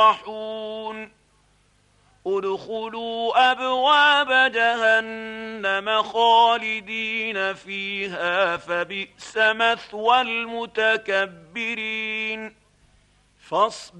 ادخلوا أبواب جهنم خالدين فيها فبئس مثوى المتكبرين.